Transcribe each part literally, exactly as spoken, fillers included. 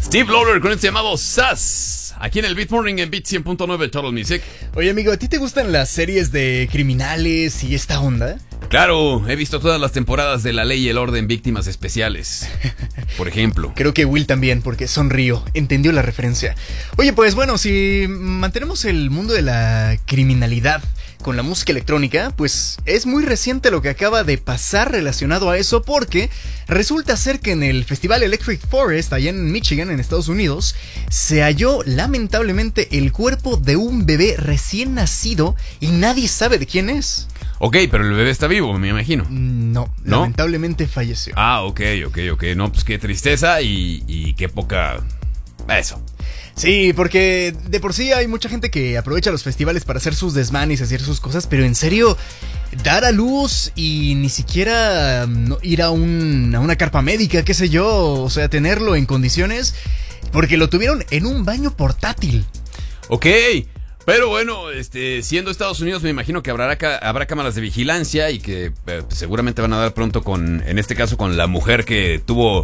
Steve Lawler con este llamado Sass, aquí en el Beat Morning en Beat cien punto nueve Total Music. Oye, amigo, ¿a ti te gustan las series de criminales y esta onda? Claro, he visto todas las temporadas de La Ley y el Orden, Víctimas Especiales, por ejemplo. Creo que Will también, porque sonrió, entendió la referencia. Oye, pues bueno, si mantenemos el mundo de la criminalidad con la música electrónica, pues es muy reciente lo que acaba de pasar relacionado a eso, porque resulta ser que en el Festival Electric Forest, allá en Michigan, en Estados Unidos, se halló lamentablemente el cuerpo de un bebé recién nacido y nadie sabe de quién es. Ok, pero el bebé está vivo, me imagino. No, ¿No? Lamentablemente falleció. Ah, ok, ok, ok. No, pues qué tristeza y, y qué poca... Eso. Sí, porque de por sí hay mucha gente que aprovecha los festivales para hacer sus desmanes y hacer sus cosas, pero en serio, dar a luz y ni siquiera no, ir a, un, a una carpa médica, qué sé yo, o sea, tenerlo en condiciones, porque lo tuvieron en un baño portátil. Ok, pero bueno, este, siendo Estados Unidos, me imagino que habrá, habrá cámaras de vigilancia y que eh, seguramente van a dar pronto con, en este caso, con la mujer que tuvo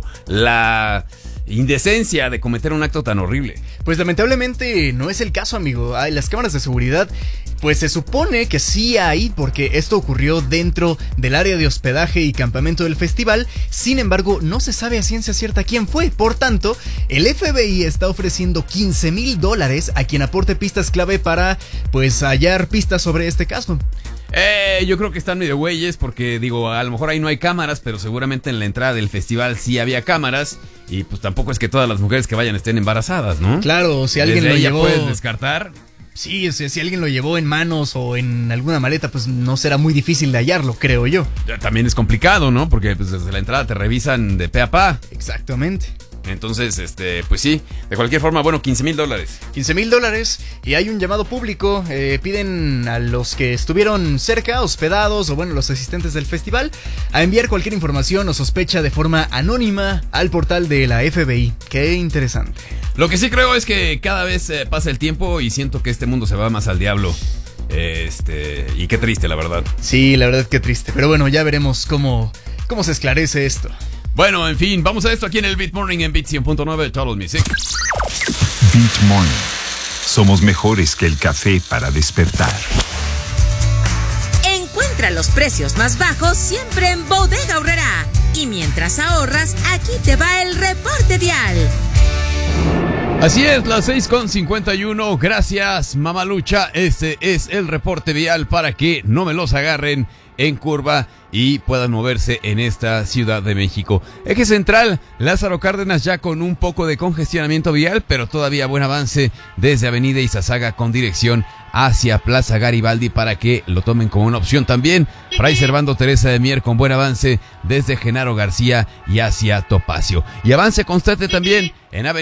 la indecencia de cometer un acto tan horrible. Pues lamentablemente no es el caso, amigo. Ay, las cámaras de seguridad, pues se supone que sí hay, porque esto ocurrió dentro del área de hospedaje y campamento del festival. Sin embargo, no se sabe a ciencia cierta quién fue. Por tanto, el F B I está ofreciendo quince mil dólares a quien aporte pistas clave para, pues, hallar pistas sobre este caso. Eh, yo creo que están medio güeyes porque, digo, a lo mejor ahí no hay cámaras, pero seguramente en la entrada del festival sí había cámaras y pues tampoco es que todas las mujeres que vayan estén embarazadas, ¿no? Claro, si alguien Desde lo ahí llevó... ya puedes descartar. Sí, o sea, si alguien lo llevó en manos o en alguna maleta, pues no será muy difícil de hallarlo, creo yo. Ya, también es complicado, ¿no? Porque pues, desde la entrada te revisan de pe a pa. Exactamente. Entonces, este, pues sí, de cualquier forma, bueno, quince mil dólares. quince mil dólares y hay un llamado público, eh, piden a los que estuvieron cerca, hospedados o bueno, los asistentes del festival, a enviar cualquier información o sospecha de forma anónima al portal de la F B I. Qué interesante. Lo que sí creo es que cada vez eh, pasa el tiempo y siento que este mundo se va más al diablo. Este, y qué triste, la verdad. Sí, la verdad, qué triste, pero bueno, ya veremos cómo, cómo se esclarece esto. Bueno, en fin, vamos a esto aquí en el Beat Morning en Beat cien punto nueve Total Music. Beat Morning. Somos mejores que el café para despertar. Encuentra los precios más bajos siempre en Bodega Aurrerá. Y mientras ahorras, aquí te va el reporte vial. Así es, las seis con cincuenta y uno. Gracias, Mamalucha. Este es el reporte vial para que no me los agarren en curva y puedan moverse en esta Ciudad de México. Eje central, Lázaro Cárdenas ya con un poco de congestionamiento vial, pero todavía buen avance desde Avenida Izazaga con dirección hacia Plaza Garibaldi para que lo tomen como una opción también. Fray Servando Teresa de Mier con buen avance desde Genaro García y hacia Topacio. Y avance constante también en Avenida